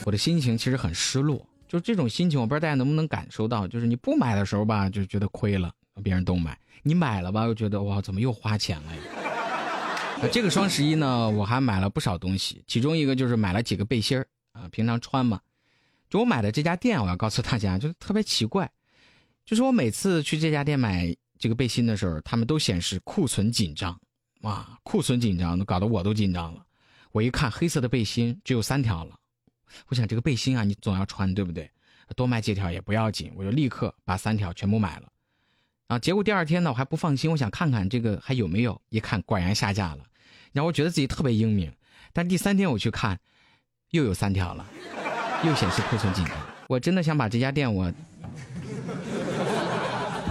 我的心情其实很失落，就这种心情我不知道大家能不能感受到，就是你不买的时候吧就觉得亏了，别人都买，你买了吧又觉得哇怎么又花钱了呀。这个双11呢我还买了不少东西，其中一个就是买了几个背心啊，平常穿嘛。就我买的这家店我要告诉大家就是特别奇怪，就是我每次去这家店买这个背心的时候，他们都显示库存紧张，哇，库存紧张都搞得我都紧张了。我一看黑色的背心只有3条了，我想这个背心啊你总要穿对不对，多买几条也不要紧，我就立刻把3条全部买了。啊，结果第2天呢我还不放心，我想看看这个还有没有，一看果然下架了，然后我觉得自己特别英明，但第3天我去看又有3条了，又显示库存紧张。我真的想把这家店我